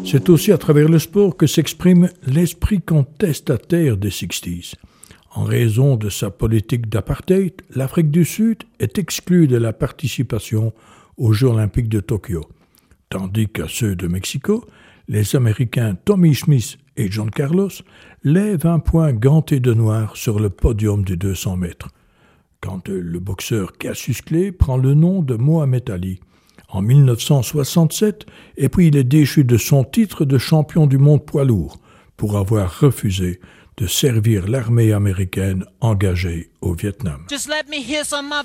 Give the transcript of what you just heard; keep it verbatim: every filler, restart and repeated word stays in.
C'est aussi à travers le sport que s'exprime l'esprit contestataire des sixties. En raison de sa politique d'apartheid, l'Afrique du Sud est exclue de la participation aux Jeux olympiques de Tokyo, tandis qu'à ceux de Mexico, les Américains Tommy Smith et John Carlos lèvent un poing ganté de noir sur le podium du deux cents mètres, quand le boxeur Cassius Clay prend le nom de Mohamed Ali en dix-neuf cent soixante-sept, et puis il est déchu de son titre de champion du monde poids lourd pour avoir refusé de servir l'armée américaine engagée au Vietnam. Just let me hear some of